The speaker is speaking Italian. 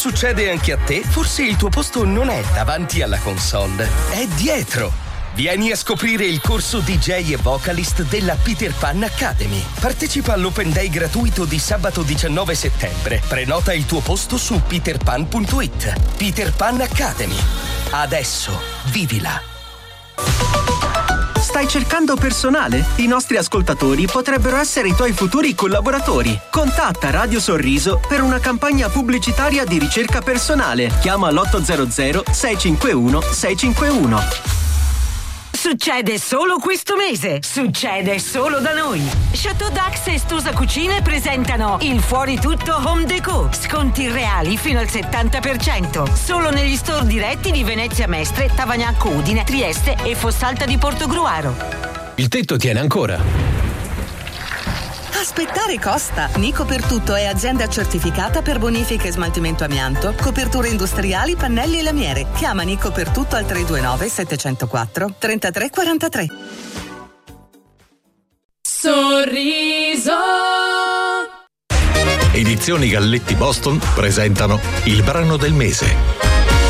Succede anche a te? Forse il tuo posto non è davanti alla console, è dietro. Vieni a scoprire il corso DJ e vocalist della Peter Pan Academy. Partecipa all'Open Day gratuito di sabato 19 settembre. Prenota il tuo posto su peterpan.it. Peter Pan Academy. Adesso vivila. Stai cercando personale? I nostri ascoltatori potrebbero essere i tuoi futuri collaboratori. Contatta Radio Sorriso per una campagna pubblicitaria di ricerca personale. Chiama l'800 651 651. Succede solo questo mese. Succede solo da noi. Chateau Dax e Stosa Cucine presentano il Fuori Tutto Home Déco. Sconti reali fino al 70%. Solo negli store diretti di Venezia Mestre, Tavagnacco Udine, Trieste e Fossalta di Portogruaro. Il tetto tiene ancora. Aspettare costa. Nico per Tutto è azienda certificata per bonifica e smaltimento amianto, coperture industriali, pannelli e lamiere. Chiama Nico per Tutto al 329 704 3343. Sorriso. Edizioni Galletti Boston presentano il brano del mese.